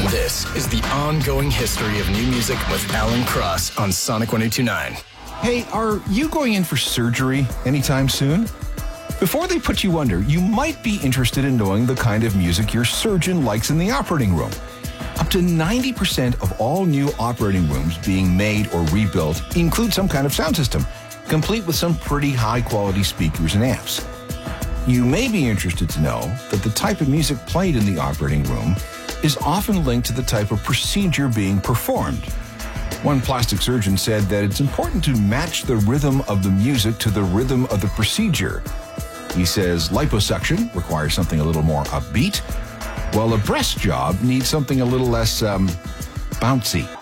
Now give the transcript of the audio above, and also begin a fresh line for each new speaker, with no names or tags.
This is the ongoing history of new music with Alan Cross on Sonic 102.9.
Hey, are you going in for surgery anytime soon? Before they put you under, you might be interested in knowing the kind of music your surgeon likes in the operating room. Up to 90% of all new operating rooms being made or rebuilt include some kind of sound system, complete with some pretty high-quality speakers and amps. You may be interested to know that the type of music played in the operating room is often linked to the type of procedure being performed. One plastic surgeon said that it's important to match the rhythm of the music to the rhythm of the procedure. He says liposuction requires something a little more upbeat, while a breast job needs something a little less bouncy.